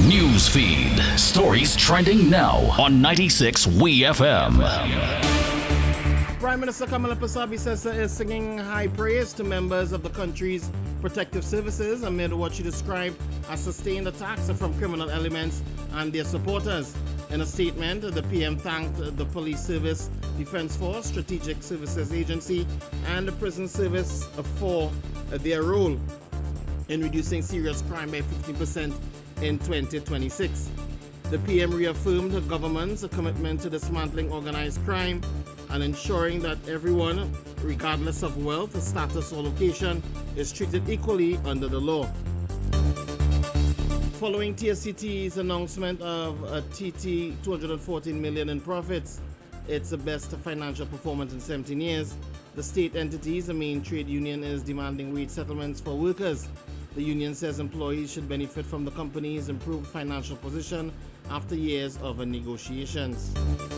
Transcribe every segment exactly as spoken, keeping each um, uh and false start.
News feed. Stories trending now on ninety-six W E F M. Prime Minister Kamala Persaud is singing high praise to members of the country's protective services amid what she described as sustained attacks from criminal elements and their supporters. In a statement, the P M thanked the Police Service, Defence Force, Strategic Services Agency, and the Prison Service for their role in reducing serious crime by fifteen percent in twenty twenty-six. The P M reaffirmed the government's commitment to dismantling organized crime and ensuring that everyone, regardless of wealth, status, or location, is treated equally under the law. Following T S C T's announcement of a T T two hundred fourteen million dollars in profits, it's the best financial performance in seventeen years, the state entities, the main trade union, is demanding wage settlements for workers. The union says employees should benefit from the company's improved financial position after years of negotiations.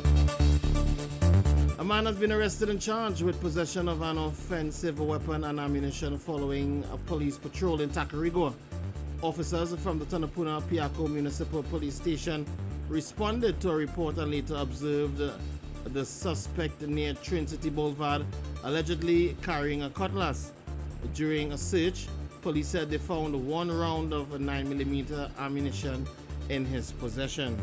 A man has been arrested and charged with possession of an offensive weapon and ammunition following a police patrol in Tacarigua. Officers from the Tanapuna Piaco Municipal Police Station responded to a report and later observed the suspect near Trinity Boulevard allegedly carrying a cutlass. During a search, police said they found one round of nine millimeter ammunition in his possession.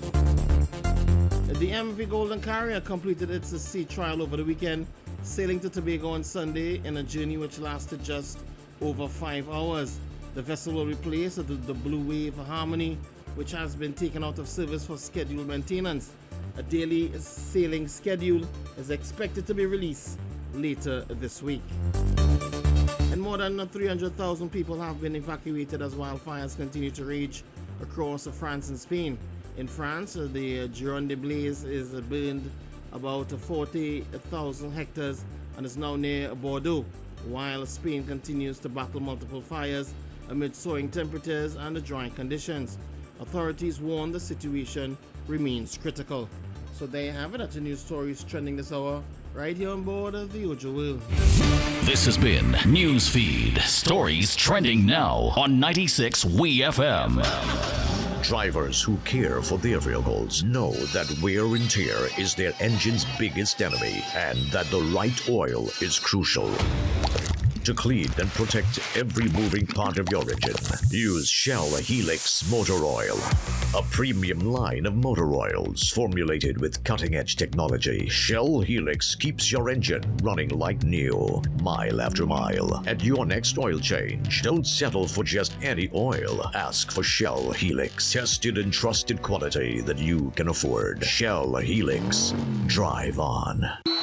The M V Golden Carrier completed its sea trial over the weekend, sailing to Tobago on Sunday in a journey which lasted just over five hours. The vessel will replace the, the Blue Wave Harmony, which has been taken out of service for scheduled maintenance. A daily sailing schedule is expected to be released later this week. And more than three hundred thousand people have been evacuated as wildfires continue to rage across France and Spain. In France, the Gironde blaze is burned about forty thousand hectares and is now near Bordeaux, while Spain continues to battle multiple fires amid soaring temperatures and dry conditions. Authorities warn the situation remains critical. So there you have it. That's the news stories trending this hour, right here on board of the Ojo World. This has been News Feed. Stories trending now on ninety-six W E F M. Drivers who care for their vehicles know that wear and tear is their engine's biggest enemy and that the right oil is crucial. To clean and protect every moving part of your engine, use Shell Helix Motor Oil, a premium line of motor oils formulated with cutting-edge technology. Shell Helix keeps your engine running like new, mile after mile. At your next oil change, don't settle for just any oil. Ask for Shell Helix, tested and trusted quality that you can afford. Shell Helix. Drive on.